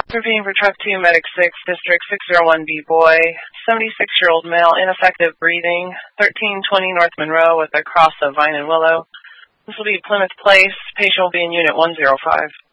Intervening for truck 2, medic 6, district 601B boy, 76-year-old male, ineffective breathing, 1320 North Monroe with a cross of Vine and Willow. This will be Plymouth Place. Patient will be in unit 105.